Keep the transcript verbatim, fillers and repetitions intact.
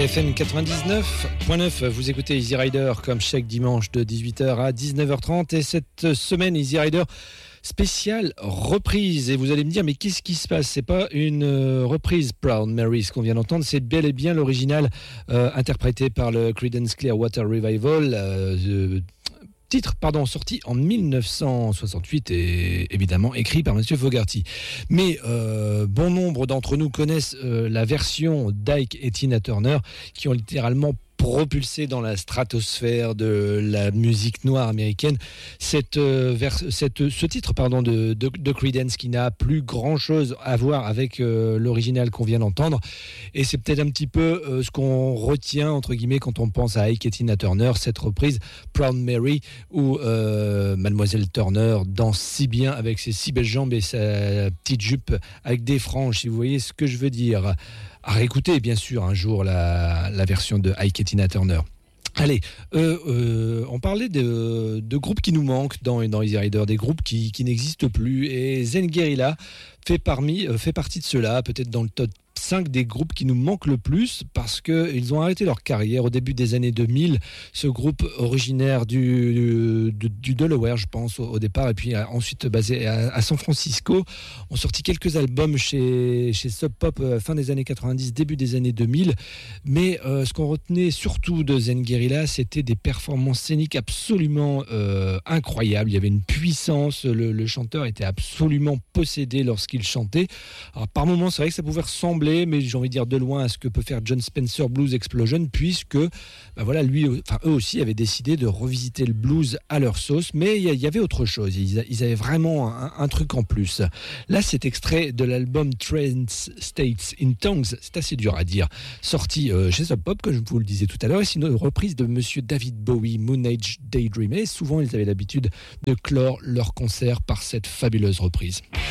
F M quatre-vingt-dix-neuf point neuf, vous écoutez Easy Rider comme chaque dimanche de dix-huit heures à dix-neuf heures trente et cette semaine Easy Rider spéciale reprise. Et vous allez me dire, mais qu'est-ce qui se passe? C'est pas une reprise Proud Mary, ce qu'on vient d'entendre, c'est bel et bien l'original euh, interprété par le Creedence Clearwater Revival. Euh, Titre, pardon, sorti en dix-neuf cent soixante-huit et évidemment écrit par Monsieur Fogerty. Mais euh, bon nombre d'entre nous connaissent euh, la version d'Ike et Tina Turner qui ont littéralement propulsé dans la stratosphère de la musique noire américaine cette, euh, vers, cette, ce titre pardon, de, de, de Creedence qui n'a plus grand chose à voir avec euh, l'original qu'on vient d'entendre, et c'est peut-être un petit peu euh, ce qu'on retient entre guillemets quand on pense à Ike et Tina Turner, cette reprise Proud Mary où euh, Mademoiselle Turner danse si bien avec ses si belles jambes et sa petite jupe avec des franges, si vous voyez ce que je veux dire. À réécouter, bien sûr, un jour, la, la version de Ike et Tina Turner. Allez, euh, euh, on parlait de, de groupes qui nous manquent dans, dans Easy Rider, des groupes qui, qui n'existent plus. Et Zen Guerrilla fait, parmi, euh, fait partie de ceux-là, peut-être dans le top cinq des groupes qui nous manquent le plus parce qu'ils ont arrêté leur carrière au début des années deux mille. Ce groupe originaire du, du, du Delaware, je pense, au, au départ, et puis euh, ensuite basé à, à San Francisco, ont sorti quelques albums chez, chez Sub Pop euh, fin des années quatre-vingt-dix, début des années deux mille. Mais euh, ce qu'on retenait surtout de Zen Guerrilla, c'était des performances scéniques absolument euh, incroyables. Il y avait une puissance, le, le chanteur était absolument possédé lorsqu'il chantait. Alors, par moments, c'est vrai que ça pouvait ressembler, mais j'ai envie de dire de loin à ce que peut faire John Spencer Blues Explosion, puisque ben voilà, lui, enfin eux aussi avaient décidé de revisiter le blues à leur sauce, mais il y, y avait autre chose, ils, ils avaient vraiment un, un truc en plus. Là, cet extrait de l'album Trance States in Tongues, c'est assez dur à dire, sorti euh, chez Sub Pop, comme je vous le disais tout à l'heure, et c'est une reprise de Monsieur David Bowie, Moon Age Daydream, et souvent ils avaient l'habitude de clore leur concert par cette fabuleuse reprise.